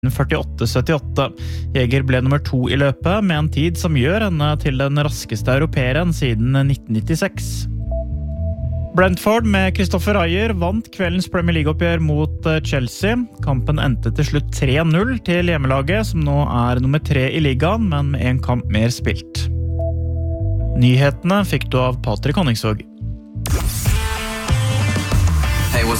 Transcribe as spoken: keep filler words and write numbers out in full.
førtiåtte syttiåtte. Jeger ble nummer to i løpet, med en tid som gjør henne til den raskeste europeeren siden nitten nittiseks. Brentford med Christopher Ayer vant kveldens Premier League-oppgjør mot Chelsea. Kampen endte til slutt tre null til hjemmelaget, som nå er nummer tre i ligaen, men med en kamp mer spilt. Nyhetene fikk du av Patrick Honningsvåg. Hey, what's